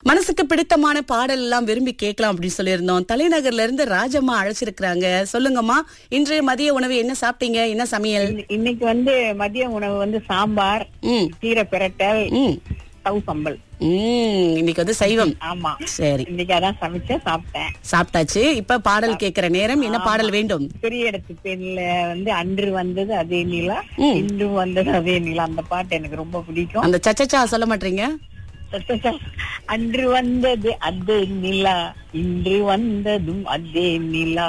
மனசுக்கு பிடித்தமான பாடல் எல்லாம் விரும்பி கேட்கலாம் அப்படின்னு சொல்லியிருந்தோம். தலைநகர்ல இருந்து ராஜம்மா அழைச்சிருக்கிறாங்க. சொல்லுங்கம்மா, இன்றைய மதிய உணவு என்ன சாப்பிட்டீங்க? என்ன சமையல்? இன்னைக்கு மதிய உணவு சாம்பார், கீரை பிரட்டல், சவு சம்பல். இன்னைக்கு சைவம். ஆமா, சரி. இன்னைக்கு அதான் சமைச்சேன், சாப்பிட்டாச்சு. இப்ப பாடல் கேட்கிற நேரம். என்ன பாடல் வேண்டும்? பெரிய இடத்து பெண்ல அன்று வந்தது அதே நிலா, இன்று வந்தது அதே நிலா, அந்த பாட்டு எனக்கு ரொம்ப பிடிக்கும். அந்த சச்சச்சா சொல்ல மாட்டீங்க? அன்று வந்தது அதே நிலா, இன்று வந்ததும் அதே நிலா.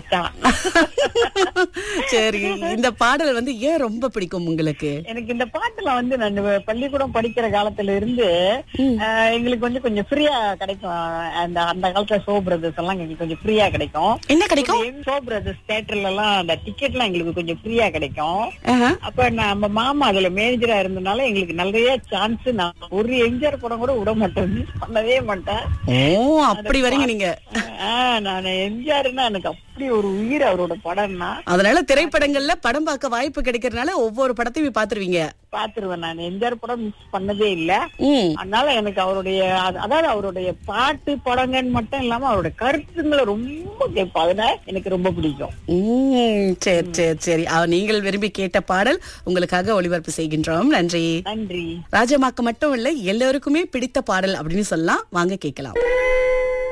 சரி, இந்த பாடல் ஏன் ரொம்ப பிடிக்கும் உங்களுக்கு? எனக்கு இந்த பாட்டுல நான் பள்ளிக்கூடம் படிக்கிற காலத்துல இருந்து எங்களுக்கு கொஞ்சம் ஃப்ரீயா கிடைக்கும். அந்த காலத்துல ஷோ பிரதர்ஸ் எல்லாம் எங்களுக்கு கொஞ்சம் ஃப்ரீயா கிடைக்கும். என்ன கிடைக்கும்? ஷோ பிரதர்ஸ் தியேட்டர்ல எல்லாம் அந்த டிக்கெட் எல்லாம் எங்களுக்கு கொஞ்சம் ஃப்ரீயா கிடைக்கும். அப்ப நம்ம மாமா அதுல மேனேஜரா இருந்தனால எங்களுக்கு நிறைய சான்ஸ். நான் ஒரு எம்ஜிஆர் படம் கூட விட மாட்டேன், மிஸ் பண்ணவே மாட்டேன். அப்படி வரீங்க நீங்க? நான் எம்ஜிஆர்னா எனக்கு அப்படி ஒரு உயிர் அவரோட படம்னா. அதனால திரைப்படங்கள்ல படம் பார்க்க வாய்ப்பு கிடைக்கிறதுனால ஒவ்வொரு படத்தையும் பாத்துருவீங்க? பாத்துருவேன். நான் எம்ஜிஆர் படம் மிஸ் பண்ணதே இல்ல. அதனால எனக்கு அவருடைய பாட்டு படங்கன்னு மட்டும் இல்லாம அவருடைய கருத்துங்களை ரொம்ப கேட்பேன். அதனால எனக்கு ரொம்ப பிடிக்கும். சரி சரி சரி. நீங்கள் விரும்பி கேட்ட பாடல் உங்களுக்காக ஒளிபரப்பு செய்கின்றோம். நன்றி. நன்றி. ராஜமாக்கு மட்டும் இல்ல, எல்லோருக்குமே பிடித்த பாடல் அப்படின்னு சொல்லலாம். வாங்க கேட்கலாம்.